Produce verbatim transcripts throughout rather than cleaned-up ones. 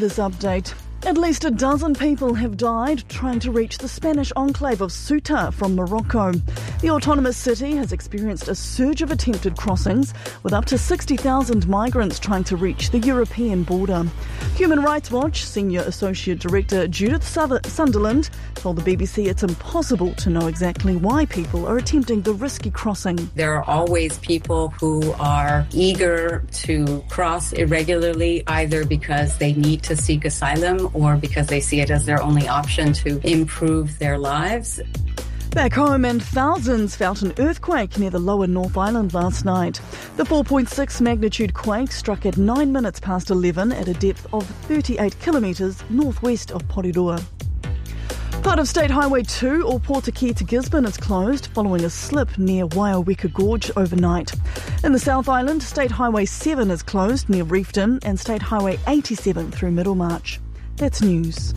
this update. At least a dozen people have died trying to reach the Spanish enclave of Ceuta from Morocco. The autonomous city has experienced a surge of attempted crossings, with up to sixty thousand migrants trying to reach the European border. Human Rights Watch Senior Associate Director Judith Sunderland told the B B C it's impossible to know exactly why people are attempting the risky crossing. There are always people who are eager to cross irregularly, either because they need to seek asylum or because they see it as their only option to improve their lives. Back home, and thousands felt an earthquake near the lower North Island last night. The four point six magnitude quake struck at nine minutes past eleven at a depth of thirty-eight kilometres northwest of Porirua. Part of State Highway two, or Portakey to Gisborne, is closed following a slip near Waiaweka Gorge overnight. In the South Island, State Highway seven is closed near Reefton and State Highway eighty-seven through Middlemarch. That's news.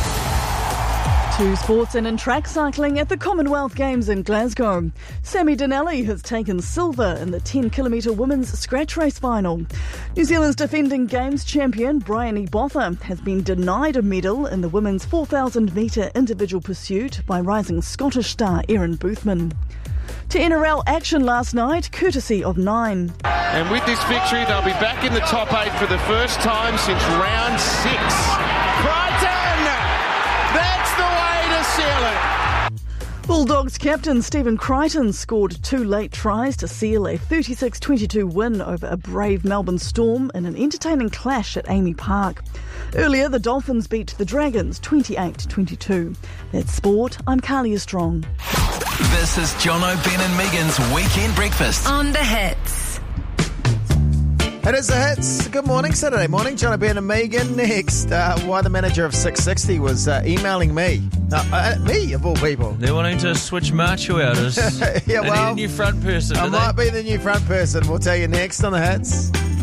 To sports, and in track cycling at the Commonwealth Games in Glasgow. Sammy Donnelly has taken silver in the ten kilometre women's scratch race final. New Zealand's defending Games champion Bryony Botha has been denied a medal in the women's four thousand metre individual pursuit by rising Scottish star Erin Boothman. To N R L action last night, courtesy of Nine. And with this victory, they'll be back in the top eight for the first time since round six. Crichton! That's the way to seal it. Bulldogs captain Stephen Crichton scored two late tries to seal a thirty-six twenty-two win over a brave Melbourne Storm in an entertaining clash at Amy Park. Earlier, the Dolphins beat the Dragons twenty-eight twenty-two. That's sport. I'm Carlia Strong. This is Jono, Ben and Megan's Weekend Breakfast on The Hits. It is The Hits. Good morning, Saturday morning. Jono, Ben and Megan. Next, uh, why the manager of six sixty was uh, emailing me. Uh, uh, me, of all people. They're wanting to switch Marcho out as yeah, well, they need a new front person. I might be the new front person. We'll tell you next on The Hits.